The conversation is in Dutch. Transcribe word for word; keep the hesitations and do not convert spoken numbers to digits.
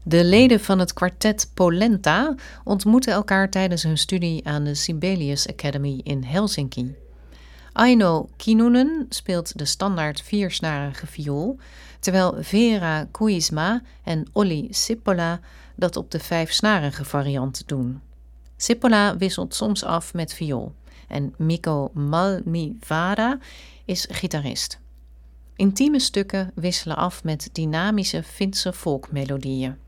De leden van het kwartet Polenta ontmoeten elkaar tijdens hun studie aan de Sibelius Academy in Helsinki. Aino Kinnunen speelt de standaard viersnarige viool, terwijl Vera Kuisma en Olli Sippola dat op de vijfsnarige variant doen. Sippola wisselt soms af met viool en Mikko Malmivaara is gitarist. Intieme stukken wisselen af met dynamische Finse folkmelodieën.